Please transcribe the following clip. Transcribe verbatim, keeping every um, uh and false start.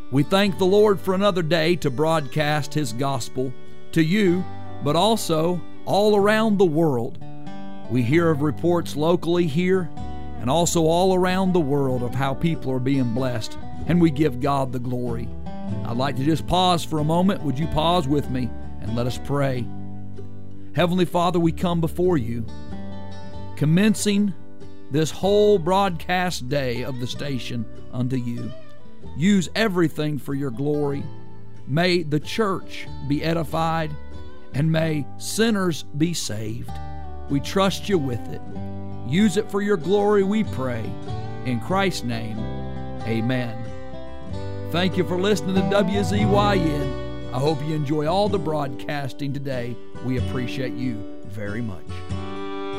We thank the Lord for another day to broadcast His gospel to you, but also all around the world. We hear of reports locally here and also all around the world of how people are being blessed, and we give God the glory. I'd like to just pause for a moment. Would you pause with me and let us pray? Heavenly Father, we come before you, commencing this whole broadcast day of the station unto you. Use everything for your glory. May the church be edified, and may sinners be saved. We trust you with it. Use it for your glory, we pray. In Christ's name, amen. Thank you for listening to W Z Y N. I hope you enjoy all the broadcasting today. We appreciate you very much.